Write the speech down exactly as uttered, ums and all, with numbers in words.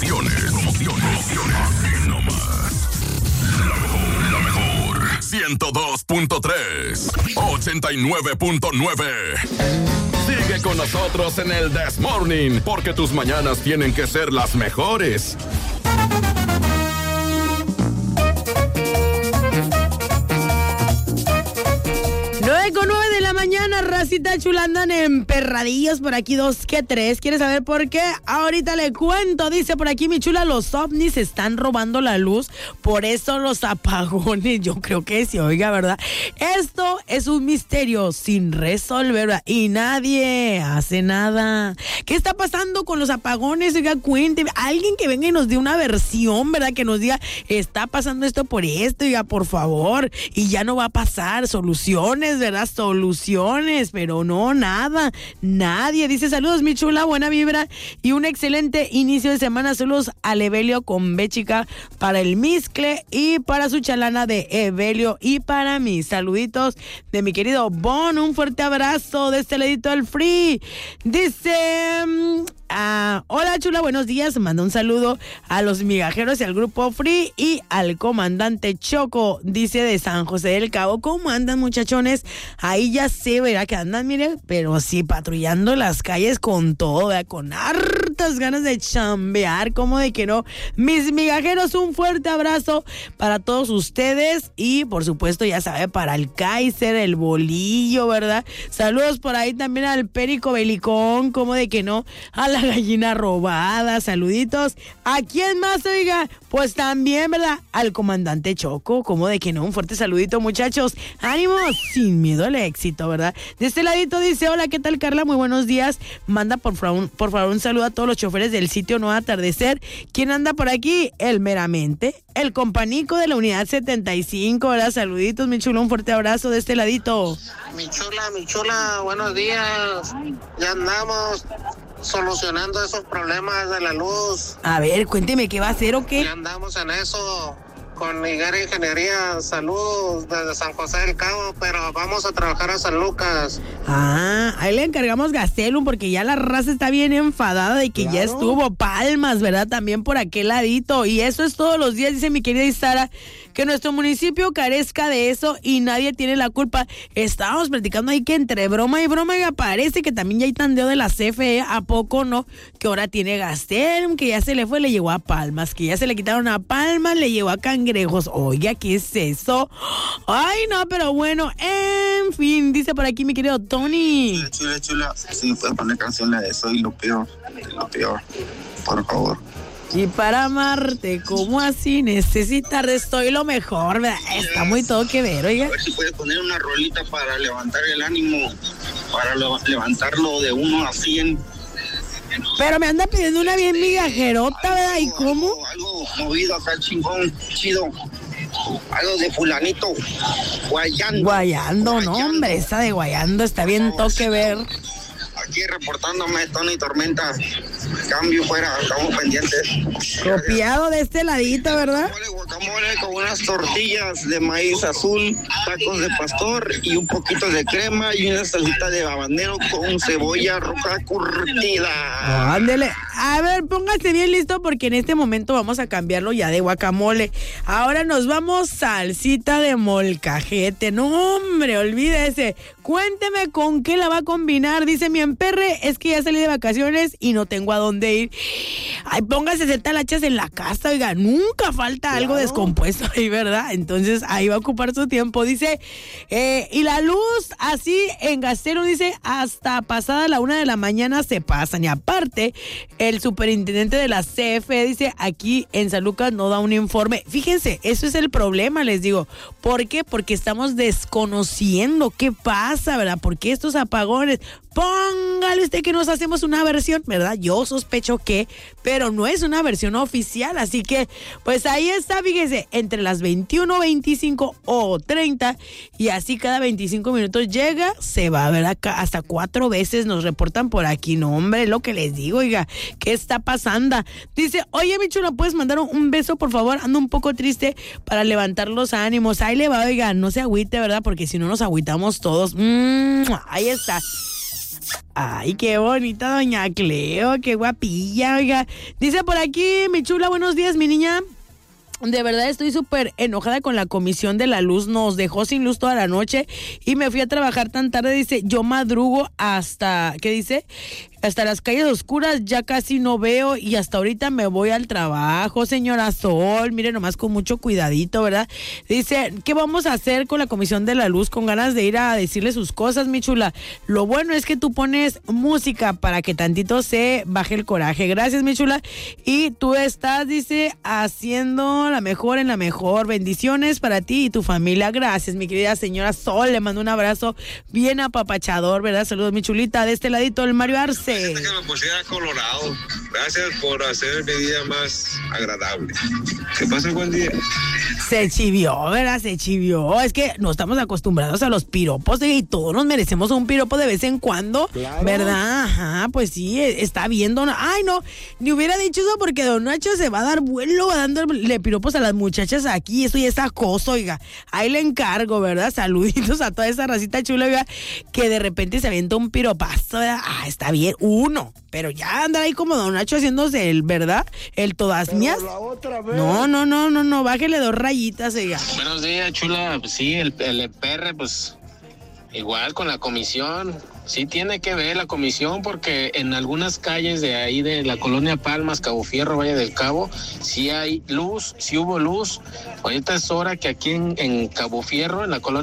promociones, promociones. Aquí nomás. La mejor, la mejor. ciento dos punto tres, ochenta y nueve punto nueve. Sigue con nosotros en el This Morning, porque tus mañanas tienen que ser las mejores. nueve con nueve de la mañana, racita chula, andan emperradillos por aquí, dos que tres. ¿Quieres saber por qué? Ahorita le cuento. Dice por aquí mi chula, los ovnis están robando la luz, por eso los apagones. Yo creo que sí, oiga, ¿verdad? Esto es un misterio sin resolver, ¿verdad? Y nadie hace nada. ¿Qué está pasando con los apagones? Oiga, cuénteme. Alguien que venga y nos dé una versión, ¿verdad? Que nos diga, está pasando esto por esto, oiga, por favor. Y ya no va a pasar. Soluciones, ¿verdad? Soluciones, pero no, nada, nadie. Dice, saludos mi chula, buena vibra y un excelente inicio de semana. Saludos al Evelio con B chica para el Miscle y para su chalana de Evelio y para mí. Saluditos de mi querido Bon, un fuerte abrazo de este ladito del Free. Dice... Ah, hola chula, buenos días. Manda un saludo a los migajeros y al grupo Free y al comandante Choco, dice de San José del Cabo. ¿Cómo andan, muchachones? Ahí ya sé, verá que andan, mire, pero sí, patrullando las calles con todo, ¿verdad? Con hartas ganas de chambear, como de que no. Mis migajeros, un fuerte abrazo para todos ustedes y por supuesto, ya sabe, para el Kaiser, el Bolillo, ¿verdad? Saludos por ahí también al Perico Belicón, como de que no, a la gallina robada, saluditos. ¿A quién más, oiga? Pues también, ¿verdad? Al comandante Choco, como de que no, un fuerte saludito, muchachos. ánimos, sin miedo al éxito, ¿verdad? De este ladito dice, hola, ¿qué tal, Carla? Muy buenos días. Manda por favor, por favor un saludo a todos los choferes del sitio Nuevo Atardecer. ¿Quién anda por aquí? El meramente, el companico de la unidad setenta y cinco, ¿verdad? Saluditos, mi chulo, un fuerte abrazo de este ladito. Mi chula, mi chula, buenos días. Ya andamos solucionando esos problemas de la luz. A ver, cuénteme, ¿qué va a hacer o qué? Ya andamos en eso con Higuera Ingeniería. Saludos desde San José del Cabo, pero vamos a trabajar a San Lucas. Ah, ahí le encargamos Gastelum porque ya la raza está bien enfadada de que claro, ya estuvo Palmas, ¿verdad? También por aquel ladito. Y eso es todos los días, dice mi querida Isara, que nuestro municipio carezca de eso y nadie tiene la culpa. Estábamos platicando ahí que entre broma y broma me parece que también ya hay tandeo de la C F E, ¿a poco no? Que ahora tiene Gastelum, que ya se le fue, le llegó a Palmas, que ya se le quitaron a Palmas, le llegó a Cangrejos. Oiga, ¿qué es eso? Ay, no, pero bueno, en fin, dice por aquí mi querido Tony. Chula, chula, chula. Sí, puedes poner canción la de Soy lo peor, lo peor, por favor. Y para amarte, ¿cómo así? Necesitas de Estoy lo mejor, ¿verdad? Está muy todo que ver, oiga. A ver si puedes poner una rolita para levantar el ánimo, para lo, levantarlo de uno a cien. Pero me anda pidiendo una bien migajerota, ¿verdad? ¿Y cómo? Algo, algo movido acá, chingón, chido. Algo de fulanito, guayando. Guayando, guayando. No, hombre, esa de guayando está bien toque ver. Aquí reportándome, Tony Tormenta. Cambio fuera, estamos pendientes. Copiado de este ladito, ¿verdad? Guacamole, guacamole con unas tortillas de maíz azul, tacos de pastor y un poquito de crema y una salsita de habanero con cebolla roja curtida. Ándele. A ver, póngase bien listo porque en este momento vamos a cambiarlo ya de guacamole. Ahora nos vamos salsita de molcajete. No, hombre, olvídese. Cuénteme con qué la va a combinar. Dice mi emperre, es que ya salí de vacaciones y no tengo a dónde ir. Ay, póngase hacer talachas en la casa, oiga, nunca falta claro, algo descompuesto ahí, ¿verdad? Entonces ahí va a ocupar su tiempo. Dice, eh, y la luz así en Gastelum, dice, hasta pasada la una de la mañana se pasan. Y aparte, el superintendente de la C F E dice, aquí en San Lucas no da un informe. Fíjense, eso es el problema, les digo. ¿Por qué? Porque estamos desconociendo qué pasa, ¿verdad? ¿Por qué estos apagones? Póngale usted que nos hacemos una versión, ¿verdad? Yo sospecho que, pero no es una versión oficial, así que, pues ahí está, fíjese, entre las veintiuno, veinticinco o treinta, y así cada veinticinco minutos llega, se va a ver acá, hasta cuatro veces nos reportan por aquí, no, hombre, lo que les digo, oiga, ¿qué está pasando? Dice, oye, mi chulo, ¿puedes mandar un beso, por favor? Ando un poco triste para levantar los ánimos, ahí le va, oiga, no se agüite, ¿verdad? Porque si no nos agüitamos todos, mm, ahí está. Ay, qué bonita doña Cleo, qué guapilla, oiga. Dice por aquí, mi chula, buenos días, mi niña. De verdad estoy súper enojada con la comisión de la luz, nos dejó sin luz toda la noche y me fui a trabajar tan tarde, dice, yo madrugo hasta, ¿qué dice? Hasta las calles oscuras ya casi no veo y hasta ahorita me voy al trabajo, señora Sol, mire nomás con mucho cuidadito, ¿verdad? Dice, ¿qué vamos a hacer con la comisión de la luz? Con ganas de ir a decirle sus cosas, mi chula. Lo bueno es que tú pones música para que tantito se baje el coraje. Gracias, mi chula. Y tú estás, dice, haciendo la mejor en la mejor. Bendiciones para ti y tu familia. Gracias, mi querida señora Sol. Le mando un abrazo bien apapachador, ¿verdad? Saludos, mi chulita. De este ladito, el Mario Arce. Que me pusiera colorado. Gracias por hacer mi día más agradable. Que pase buen día. Se chivió, ¿verdad? Se chivió. Es que no estamos acostumbrados a los piropos y todos nos merecemos un piropo de vez en cuando, claro. ¿Verdad? Ajá, pues sí, está viendo. Ay, no, ni hubiera dicho eso porque don Nacho se va a dar vuelo dándole piropos a las muchachas aquí. Eso ya es acoso, oiga. Ahí le encargo, ¿verdad? Saluditos a toda esa racita chula, oiga, que de repente se avienta un piropazo, ¿verdad? Ah, está bien, uno. Pero ya andar ahí como don Nacho haciéndose el, ¿verdad? El todas Pero mías. No, no, no, no, no, bájele dos rayitas, oiga. Buenos días, chula. Pues sí, el, el P R, pues igual con la comisión. Sí tiene que ver la comisión porque en algunas calles de ahí de la colonia Palmas, Cabo Fierro, Valle del Cabo, sí hay luz, sí hubo luz. Ahorita es hora que aquí en, en Cabo Fierro, en la colonia